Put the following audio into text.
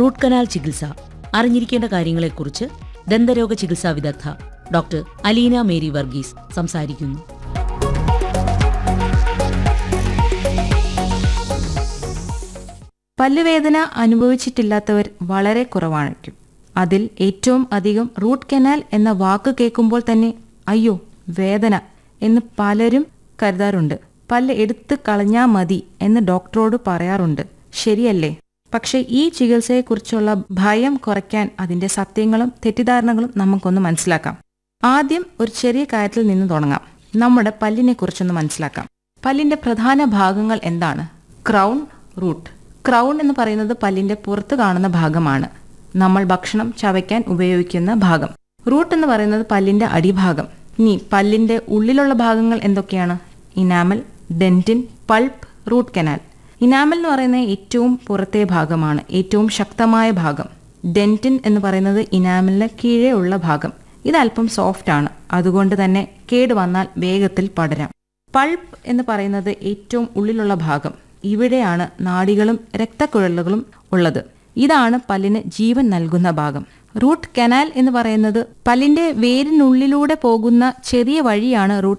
Root canal ചികിത്സ അറിഞ്ഞിരിക്കേണ്ട കാര്യങ്ങളെക്കുറിച്ച് ദന്തരോഗ ചികിത്സാ വിദഗ്ധ ഡോക്ടർ അലീന മേരി വർഗീസ് സംസാരിക്കുന്നു. പല്ലുവേദന അനുഭവിച്ചിട്ടില്ലാത്തവർ വളരെ കുറവായിരിക്കും. അതിൽ ഏറ്റവും അധികം റൂട്ട് കനാൽ എന്ന വാക്ക് കേൾക്കുമ്പോൾ തന്നെ അയ്യോ വേദന എന്ന് പലരും കരുതാറുണ്ട്. പല്ല് എടുത്ത് കളഞ്ഞാൽ മതി എന്ന് ഡോക്ടറോട് പറയാറുണ്ട്. ശരിയല്ലേ? പക്ഷെ ഈ ചികിത്സയെക്കുറിച്ചുള്ള ഭയം കുറയ്ക്കാൻ അതിന്റെ സത്യങ്ങളും തെറ്റിദ്ധാരണകളും നമുക്കൊന്ന് മനസ്സിലാക്കാം. ആദ്യം ഒരു ചെറിയ കാര്യത്തിൽ നിന്ന് തുടങ്ങാം. നമ്മുടെ പല്ലിനെ കുറിച്ചൊന്ന് മനസ്സിലാക്കാം. പല്ലിന്റെ പ്രധാന ഭാഗങ്ങൾ എന്താണ്? Crown, root. ക്രൗൺ എന്ന് പറയുന്നത് പല്ലിന്റെ പുറത്ത് കാണുന്ന ഭാഗമാണ്, നമ്മൾ ഭക്ഷണം ചവയ്ക്കാൻ ഉപയോഗിക്കുന്ന ഭാഗം. റൂട്ട് എന്ന് പറയുന്നത് പല്ലിന്റെ അടിഭാഗം. ഇനി പല്ലിന്റെ ഉള്ളിലുള്ള ഭാഗങ്ങൾ എന്തൊക്കെയാണ്? Enamel, dentine, pulp, root canal. Enamel എന്ന് പറയുന്നത് ഏറ്റവും പുറത്തെ ഭാഗമാണ്, ഏറ്റവും ശക്തമായ ഭാഗം. ഡെന്റിൻ എന്ന് പറയുന്നത് ഇനാമലിന് കീഴേ ഉള്ള ഭാഗം. ഇത് അല്പം സോഫ്റ്റ് ആണ്, അതുകൊണ്ട് തന്നെ കേട് വന്നാൽ വേഗത്തിൽ പടരാം. പൾപ്പ് എന്ന് പറയുന്നത് ഏറ്റവും ഉള്ളിലുള്ള ഭാഗം. ഇവിടെയാണ് നാഡികളും രക്തക്കുഴലുകളും ഉള്ളത്. ഇതാണ് പല്ലിന് ജീവൻ നൽകുന്ന ഭാഗം. റൂട്ട് കനാൽ എന്ന് പറയുന്നത് പല്ലിന്റെ വേരിനുള്ളിലൂടെ പോകുന്ന ചെറിയ വഴിയാണ് റൂട്ട്